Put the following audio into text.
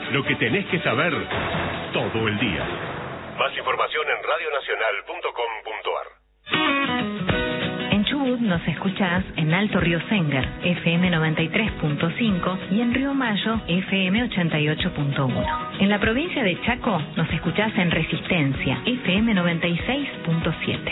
Lo que tenés que saber todo el día. Más información en radionacional.com.ar. En Chubut nos escuchás en Alto Río Sénger, FM 93.5 y en Río Mayo, FM 88.1. En la provincia de Chaco nos escuchás en Resistencia, FM 96.7.